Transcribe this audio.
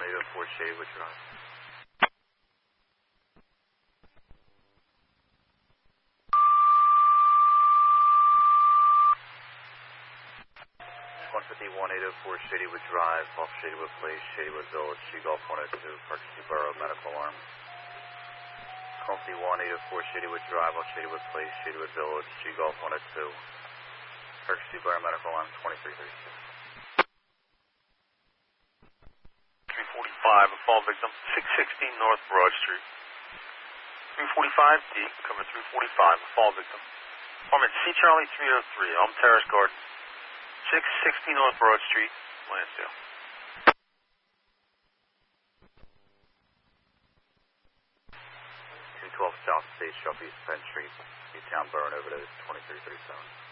1804 Shadywood Drive. 1804 Shadywood Drive, off Shadywood Place, Shadywood Village, G Golf 102, Percy Borough, medical alarm. 1804 Shadywood Drive, off Shadywood Place, Shadywood Village, G Golf 102, Percy Borough, medical alarm, 2336. 345, a fall victim, 616 North Broad Street. 345D, cover 345, a fall victim. Apartment C Charlie 303, Elm Terrace Garden, 660 North Broad Street, Lansdale. 212 South State, Shop East Penn Street, Newtown, Borough, over to 2337.